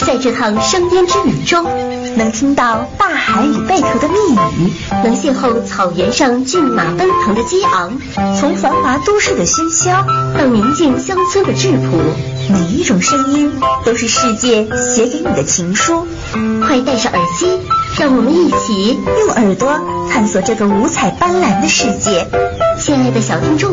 在这趟声音之旅中，能听到大海里贝壳的密语，能邂逅草原上骏马奔腾的激昂， 从繁华都市的喧嚣到宁静乡村的质朴， 每一种声音都是世界写给你的情书。 快戴上耳机，让我们一起用耳朵探索这个五彩斑斓的世界。 亲爱的小听众